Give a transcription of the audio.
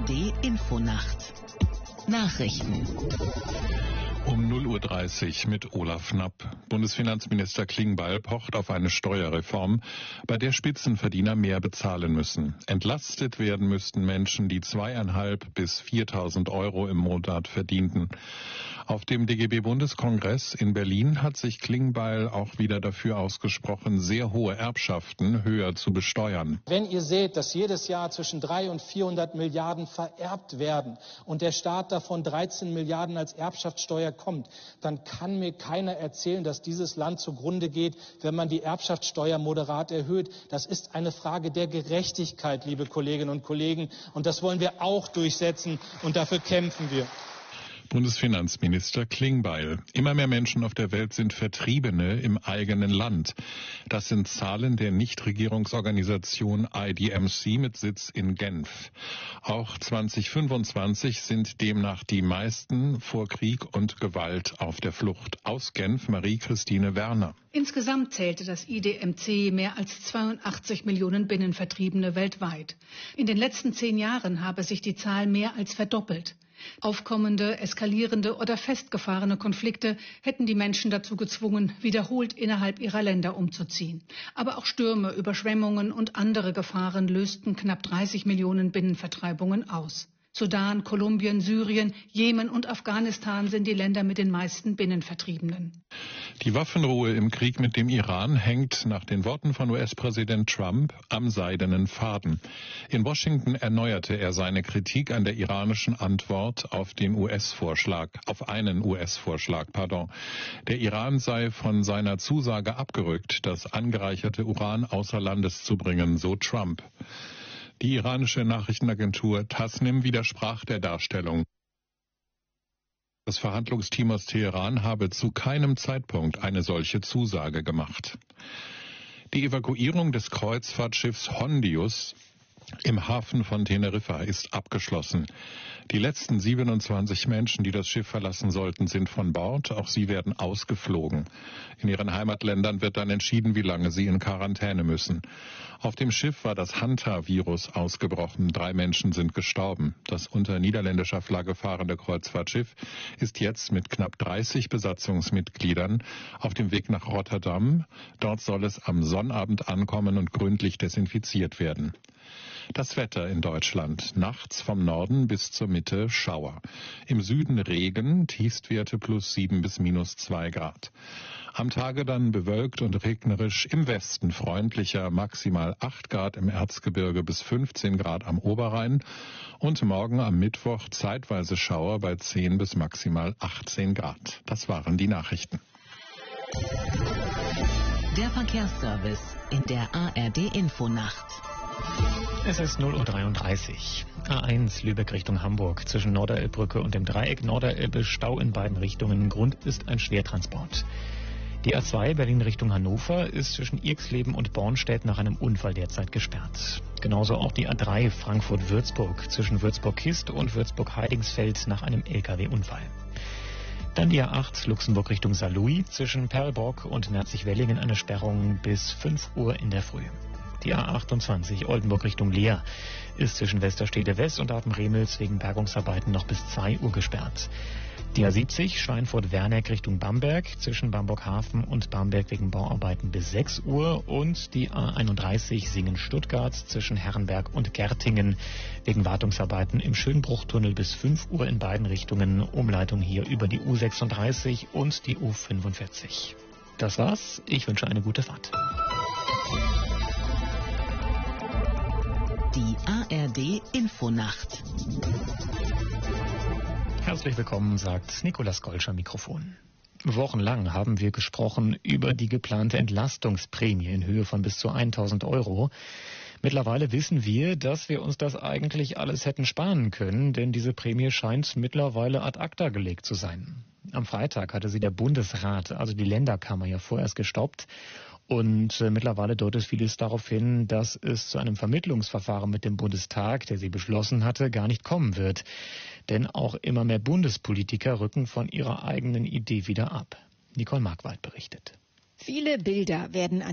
ARD Infonacht Nachrichten um 0:30 Uhr mit Olaf Knapp. Bundesfinanzminister Klingbeil pocht auf eine Steuerreform, bei der Spitzenverdiener mehr bezahlen müssen. Entlastet werden müssten Menschen, die 2.500 bis 4.000 Euro im Monat verdienten. Auf dem DGB-Bundeskongress in Berlin hat sich Klingbeil auch wieder dafür ausgesprochen, sehr hohe Erbschaften höher zu besteuern. Wenn ihr seht, dass jedes Jahr zwischen 300 und 400 Milliarden vererbt werden und der Staat davon 13 Milliarden als Erbschaftssteuer kommt, dann kann mir keiner erzählen, dass dieses Land zugrunde geht, wenn man die Erbschaftssteuer moderat erhöht. Das ist eine Frage der Gerechtigkeit, liebe Kolleginnen und Kollegen. Und das wollen wir auch durchsetzen und dafür kämpfen wir. Bundesfinanzminister Klingbeil. Immer mehr Menschen auf der Welt sind Vertriebene im eigenen Land. Das sind Zahlen der Nichtregierungsorganisation IDMC mit Sitz in Genf. Auch 2025 sind demnach die meisten vor Krieg und Gewalt auf der Flucht. Aus Genf Marie-Christine Werner. Insgesamt zählte das IDMC mehr als 82 Millionen Binnenvertriebene weltweit. In den letzten 10 Jahren habe sich die Zahl mehr als verdoppelt. Aufkommende, eskalierende oder festgefahrene Konflikte hätten die Menschen dazu gezwungen, wiederholt innerhalb ihrer Länder umzuziehen. Aber auch Stürme, Überschwemmungen und andere Gefahren lösten knapp 30 Millionen Binnenvertreibungen aus. Sudan, Kolumbien, Syrien, Jemen und Afghanistan sind die Länder mit den meisten Binnenvertriebenen. Die Waffenruhe im Krieg mit dem Iran hängt nach den Worten von US-Präsident Trump am seidenen Faden. In Washington erneuerte er seine Kritik an der iranischen Antwort auf einen US-Vorschlag. Der Iran sei von seiner Zusage abgerückt, das angereicherte Uran außer Landes zu bringen, so Trump. Die iranische Nachrichtenagentur Tasnim widersprach der Darstellung. Das Verhandlungsteam aus Teheran habe zu keinem Zeitpunkt eine solche Zusage gemacht. Die Evakuierung des Kreuzfahrtschiffs Hondius im Hafen von Teneriffa ist abgeschlossen. Die letzten 27 Menschen, die das Schiff verlassen sollten, sind von Bord. Auch sie werden ausgeflogen. In ihren Heimatländern wird dann entschieden, wie lange sie in Quarantäne müssen. Auf dem Schiff war das Hanta-Virus ausgebrochen. 3 Menschen sind gestorben. Das unter niederländischer Flagge fahrende Kreuzfahrtschiff ist jetzt mit knapp 30 Besatzungsmitgliedern auf dem Weg nach Rotterdam. Dort soll es am Sonnabend ankommen und gründlich desinfiziert werden. Das Wetter in Deutschland. Nachts vom Norden bis zur Mitte Schauer. Im Süden Regen, Tiefstwerte +7 bis -2 Grad. Am Tage dann bewölkt und regnerisch, im Westen freundlicher, maximal 8 Grad im Erzgebirge bis 15 Grad am Oberrhein. Und morgen am Mittwoch zeitweise Schauer bei 10 bis maximal 18 Grad. Das waren die Nachrichten. Der Verkehrsservice in der ARD Infonacht. Es ist 0:33 Uhr. A1 Lübeck Richtung Hamburg. Zwischen Norderelbbrücke und dem Dreieck Norderelbe Stau in beiden Richtungen. Grund ist ein Schwertransport. Die A2 Berlin Richtung Hannover ist zwischen Irxleben und Bornstedt nach einem Unfall derzeit gesperrt. Genauso auch die A3 Frankfurt-Würzburg zwischen Würzburg-Kist und Würzburg-Heidingsfeld nach einem LKW-Unfall. Dann die A8 Luxemburg Richtung Saarlouis zwischen Perlbrock und Merzig-Wellingen eine Sperrung bis 5 Uhr in der Früh. Die A28 Oldenburg Richtung Leer ist zwischen Westerstede West und Apen-Remels wegen Bergungsarbeiten noch bis 2 Uhr gesperrt. Die A70 Schweinfurt-Werneck Richtung Bamberg zwischen Bamberg-Hafen und Bamberg wegen Bauarbeiten bis 6 Uhr und die A31 Singen-Stuttgart zwischen Herrenberg und Gertingen wegen Wartungsarbeiten im Schönbruchtunnel bis 5 Uhr in beiden Richtungen. Umleitung hier über die U36 und die U45. Das war's. Ich wünsche eine gute Fahrt. Die ARD Infonacht. Herzlich willkommen, sagt Nikolaus Golsch am Mikrofon. Wochenlang haben wir gesprochen über die geplante Entlastungsprämie in Höhe von bis zu 1.000 Euro. Mittlerweile wissen wir, dass wir uns das eigentlich alles hätten sparen können, denn diese Prämie scheint mittlerweile ad acta gelegt zu sein. Am Freitag hatte sie der Bundesrat, also die Länderkammer, ja vorerst gestoppt. Und mittlerweile deutet vieles darauf hin, dass es zu einem Vermittlungsverfahren mit dem Bundestag, der sie beschlossen hatte, gar nicht kommen wird. Denn auch immer mehr Bundespolitiker rücken von ihrer eigenen Idee wieder ab. Nicole Markwald berichtet. Viele Bilder werden